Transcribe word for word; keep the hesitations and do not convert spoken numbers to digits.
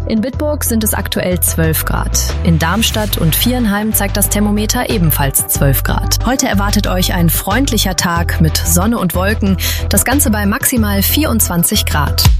In Bitburg sind es aktuell zwölf Grad. In Darmstadt und Viernheim zeigt das Thermometer ebenfalls zwölf Grad. Heute erwartet euch ein freundlicher Tag mit Sonne und Wolken. Das Ganze bei maximal vierundzwanzig Grad.